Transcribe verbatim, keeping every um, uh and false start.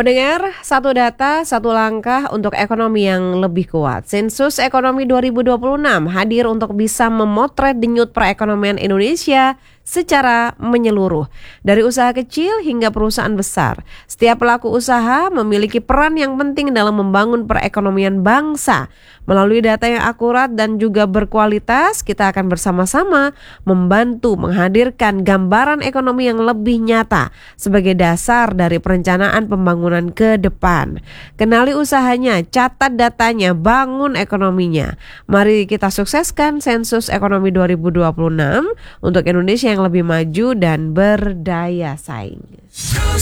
Pendengar, satu data, satu langkah untuk ekonomi yang lebih kuat. Sensus Ekonomi dua ribu dua puluh enam hadir untuk bisa memotret denyut perekonomian Indonesia secara menyeluruh. Dari usaha kecil hingga perusahaan besar, setiap pelaku usaha memiliki peran yang penting dalam membangun perekonomian bangsa. Melalui data yang akurat dan juga berkualitas, kita akan bersama-sama membantu menghadirkan gambaran ekonomi yang lebih nyata sebagai dasar dari perencanaan pembangunan ke depan. Kenali usahanya, catat datanya, bangun ekonominya. Mari kita sukseskan Sensus Ekonomi dua ribu dua puluh enam untuk Indonesia yang lebih maju dan berdaya saing.